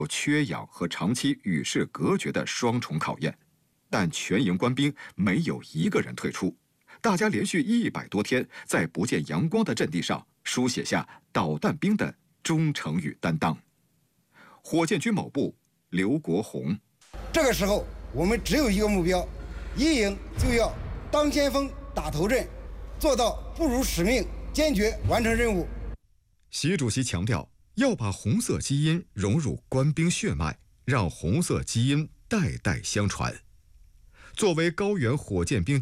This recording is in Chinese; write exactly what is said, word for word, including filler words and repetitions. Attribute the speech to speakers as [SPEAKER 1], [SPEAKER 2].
[SPEAKER 1] 缺氧和长期与世隔绝的双重考验。但全营官兵没有一个人退出，大家连续一百多天在不见阳光的阵地上书写下导弹兵的忠诚与担当。火箭军某部刘国宏：
[SPEAKER 2] 这个时候我们只有一个目标，一营就要当先锋、打头阵，做到不辱使命，坚决完成任务。
[SPEAKER 1] 习主席强调，要把红色基因融入官兵血脉，让红色基因代代相传。作为高原火箭兵